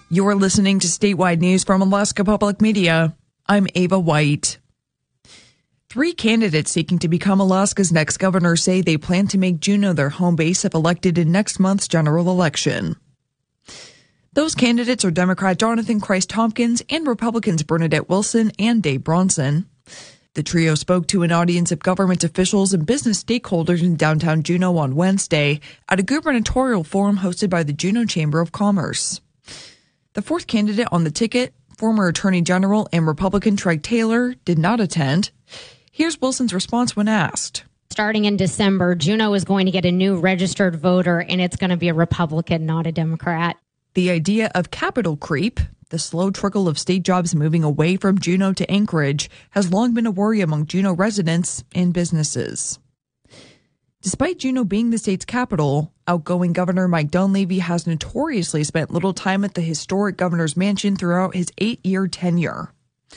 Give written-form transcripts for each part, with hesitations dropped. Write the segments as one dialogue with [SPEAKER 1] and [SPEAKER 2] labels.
[SPEAKER 1] You're listening to statewide news from Alaska Public Media. I'm Ava White. 3 candidates seeking to become Alaska's next governor say they plan to make Juneau their home base if elected in next month's general election. Those candidates are Democrat Jonathan Christ-Tompkins and Republicans Bernadette Wilson and Dave Bronson. The trio spoke to an audience of government officials and business stakeholders in downtown Juneau on Wednesday at a gubernatorial forum hosted by the Juneau Chamber of Commerce. The 4th candidate on the ticket, former Attorney General and Republican Treg Taylor, did not attend. Here's Wilson's response when asked.
[SPEAKER 2] Starting in December, Juneau is going to get a new registered voter, and it's going to be a Republican, not a Democrat.
[SPEAKER 1] The idea of capital creep, the slow trickle of state jobs moving away from Juneau to Anchorage, has long been a worry among Juneau residents and businesses. Despite Juneau being the state's capital, outgoing Governor Mike Dunleavy has notoriously spent little time at the historic governor's mansion throughout his 8-year tenure.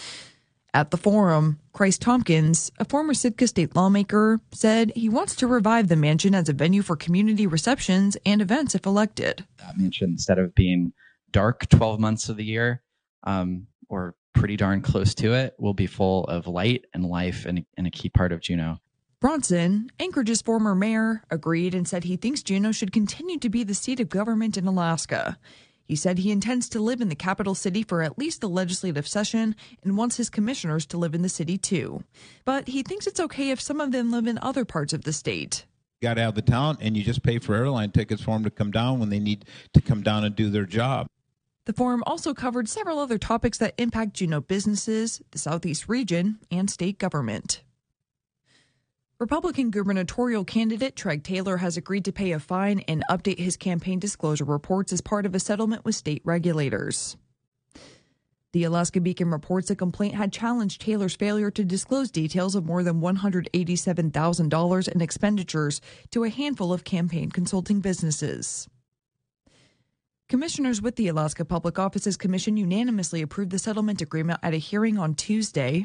[SPEAKER 1] At the forum, Christ-Tompkins, a former Sitka state lawmaker, said he wants to revive the mansion as a venue for community receptions and events if elected.
[SPEAKER 3] That mansion, instead of being dark 12 months of the year, or pretty darn close to it, will be full of light and life and a key part of Juneau.
[SPEAKER 1] Bronson, Anchorage's former mayor, agreed and said he thinks Juneau should continue to be the seat of government in Alaska. He said he intends to live in the capital city for at least the legislative session and wants his commissioners to live in the city too. But he thinks it's okay if some of them live in other parts of the state.
[SPEAKER 4] You got out of the town and you just pay for airline tickets for them to come down when they need to come down and do their job.
[SPEAKER 1] The forum also covered several other topics that impact Juneau businesses, the Southeast region, and state government. Republican gubernatorial candidate Treg Taylor has agreed to pay a fine and update his campaign disclosure reports as part of a settlement with state regulators. The Alaska Beacon reports a complaint had challenged Taylor's failure to disclose details of more than $187,000 in expenditures to a handful of campaign consulting businesses. Commissioners with the Alaska Public Offices Commission unanimously approved the settlement agreement at a hearing on Tuesday.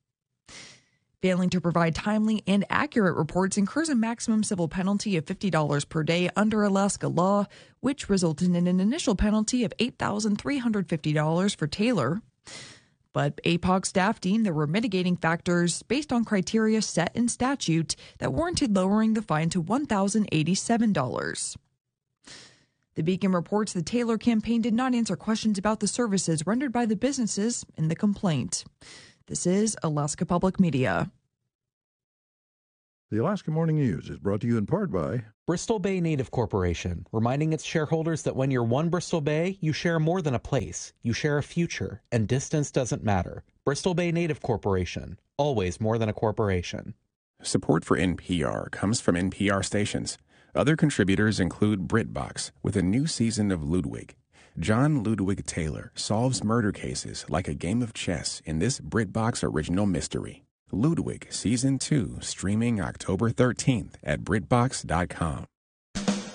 [SPEAKER 1] Failing to provide timely and accurate reports incurs a maximum civil penalty of $50 per day under Alaska law, which resulted in an initial penalty of $8,350 for Taylor. But APOC staff deemed there were mitigating factors based on criteria set in statute that warranted lowering the fine to $1,087. The Beacon reports the Taylor campaign did not answer questions about the services rendered by the businesses in the complaint. This is Alaska Public Media.
[SPEAKER 5] The Alaska Morning News is brought to you in part by
[SPEAKER 6] Bristol Bay Native Corporation, reminding its shareholders that when you're one Bristol Bay, you share more than a place. You share a future, and distance doesn't matter. Bristol Bay Native Corporation, always more than a corporation.
[SPEAKER 7] Support for NPR comes from NPR stations. Other contributors include BritBox, with a new season of Ludwig. John Ludwig Taylor solves murder cases like a game of chess in this BritBox original mystery. Ludwig Season 2, streaming October 13th at BritBox.com.